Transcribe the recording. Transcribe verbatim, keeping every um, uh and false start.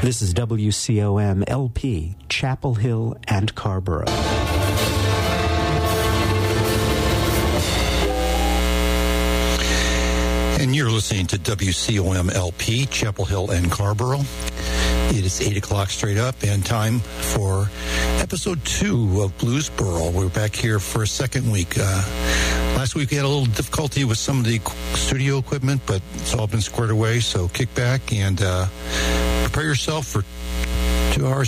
This is W C O M L P, Chapel Hill and Carrboro. And you're listening to W C O M L P, Chapel Hill and Carrboro. It is eight o'clock straight up and time for episode two of Bluesboro. We're back here for a second week. Uh, last week we had a little difficulty with some of the studio equipment, but it's all been squared away. So kick back and uh, prepare yourself for two hours